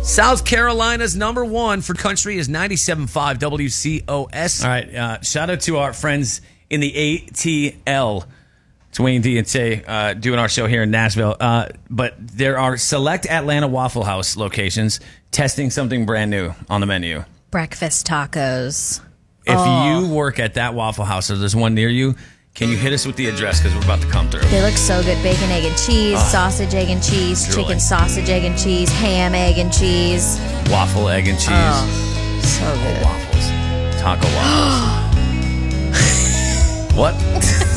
South Carolina's number one for country is 97.5 WCOS. All right. Shout out to our friends in the ATL. It's Wayne D and Tay doing our show here in Nashville. But there are select Atlanta Waffle House locations testing something brand new on the menu. Breakfast tacos. If you work at that Waffle House or there's one near you, can you hit us with the address because we're about to come through? They look so good. Bacon, egg, and cheese, sausage, egg, and cheese, Drooling. Chicken, sausage, egg, and cheese, ham, egg, and cheese. Waffle, egg, and cheese. So good. Waffles. Taco waffles. What?